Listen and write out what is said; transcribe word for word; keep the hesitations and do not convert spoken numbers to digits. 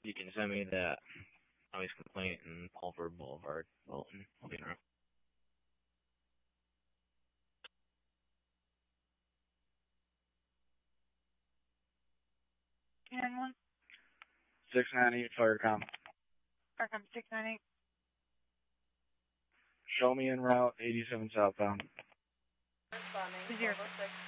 You can send me that noise complaint in Pulver Boulevard, Wilton. I'll be in route. nine one. six ninety, Firecom. Firecom six ninety. Show me en route, eighty-seven southbound. Zero.